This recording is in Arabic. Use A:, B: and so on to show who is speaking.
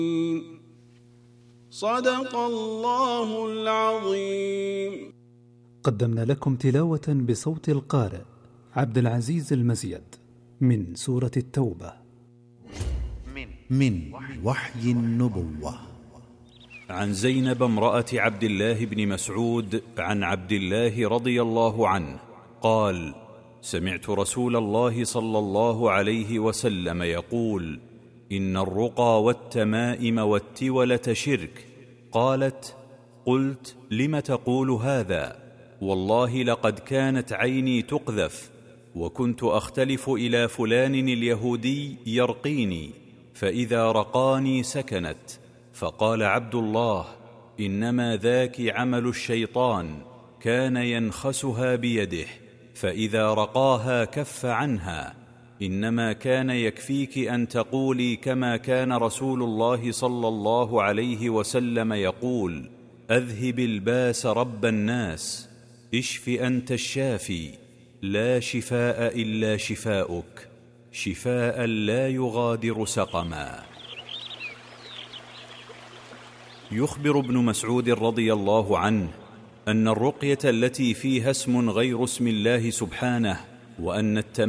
A: صدق الله العظيم.
B: قدمنا لكم تلاوة بصوت القارئ عبد العزيز المزيد من سورة التوبة
C: من وحي النبوة.
D: عن زينب امرأة عبد الله بن مسعود عن عبد الله رضي الله عنه قال: سمعت رسول الله صلى الله عليه وسلم يقول: إن الرقى والتمائم والتولة شرك. قالت: قلت: لم تقول هذا؟ والله لقد كانت عيني تقذف، وكنت أختلف إلى فلان اليهودي يرقيني، فإذا رقاني سكنت. فقال عبد الله: إنما ذاك عمل الشيطان، كان ينخسها بيده، فإذا رقاها كف عنها. إنما كان يكفيك أن تقولي كما كان رسول الله صلى الله عليه وسلم يقول: أذهب الباس رب الناس، اشف أنت الشافي، لا شفاء إلا شفاؤك، شفاء لا يغادر سقما. يخبر ابن مسعود رضي الله عنه أن الرقية التي فيها اسم غير اسم الله سبحانه، وأن